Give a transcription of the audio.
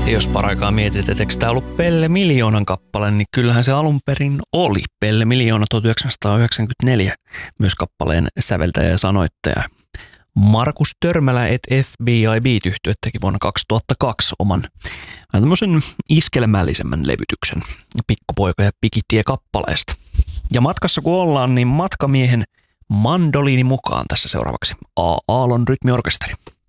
Jos paraikaa mietit, että eikö tämä ollut Pelle Miljoonan kappale, niin kyllähän se alun perin oli. Pelle Miljoona 1994, myös kappaleen säveltäjä ja sanoittaja. Markus Törmälä et FBI Beat-yhtye teki vuonna 2002 oman tämmöisen iskelmällisemmän levytyksen Pikkupoika ja Pikitie-kappaleesta. Ja matkassa kun ollaan, niin matkamiehen mandoliini mukaan tässä seuraavaksi A. Aallon rytmiorkesteri.